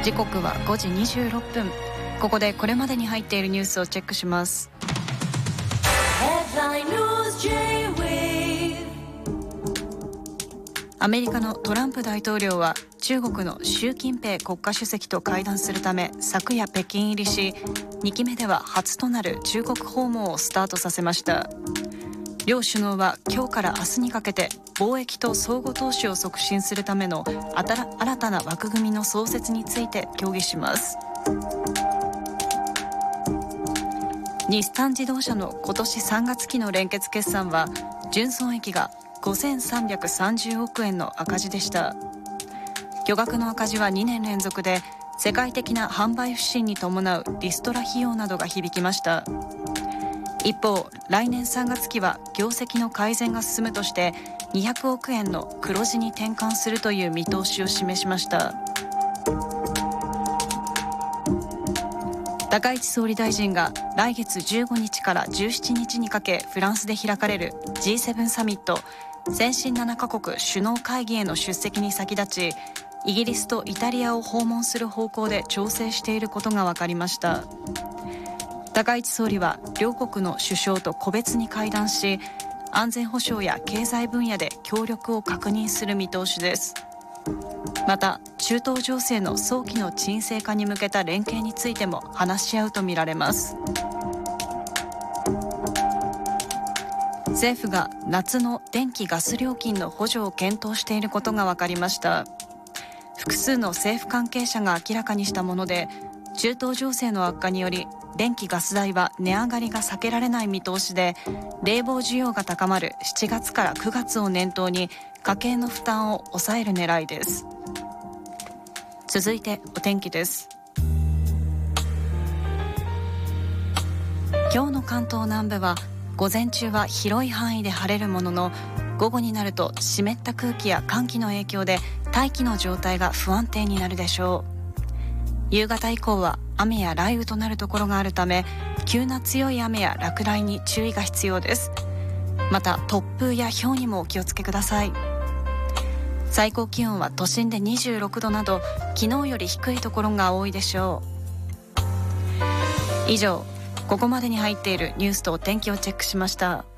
時刻は5時26分。ここでこれまでに入っているニュースをチェックします。アメリカのトランプ大統領は中国の習近平国家主席と会談するため昨夜北京入りし、2期目では初となる中国訪問をスタートさせました。両首脳は今日から明日にかけて貿易と相互投資を促進するための新たな枠組みの創設について協議します。日産自動車の今年3月期の連結決算は純損益が5330億円の赤字でした。巨額の赤字は2年連続で、世界的な販売不振に伴うリストラ費用などが響きました。一方、来年3月期は業績の改善が進むとして200億円の黒字に転換するという見通しを示しました。高市総理大臣が来月15日から17日にかけフランスで開かれる G7 サミット先進7カ国首脳会議への出席に先立ち、イギリスとイタリアを訪問する方向で調整していることが分かりました。高市総理は両国の首相と個別に会談し、安全保障や経済分野で協力を確認する見通しです。また、中東情勢の早期の沈静化に向けた連携についても話し合うとみられます。政府が夏の電気・ガス料金の補助を検討していることが分かりました。複数の政府関係者が明らかにしたもので、中東情勢の悪化により電気・ガス代は値上がりが避けられない見通しで、冷房需要が高まる7月から9月を念頭に家計の負担を抑える狙いです。続いてお天気です。今日の関東南部は午前中は広い範囲で晴れるものの、午後になると湿った空気や寒気の影響で大気の状態が不安定になるでしょう。夕方以降は雨や雷雨となるところがあるため、急な強い雨や落雷に注意が必要です。また突風や雹にもお気をつけください。最高気温は都心で26度など昨日より低いところが多いでしょう。以上、ここまでに入っているニュースとお天気をチェックしました。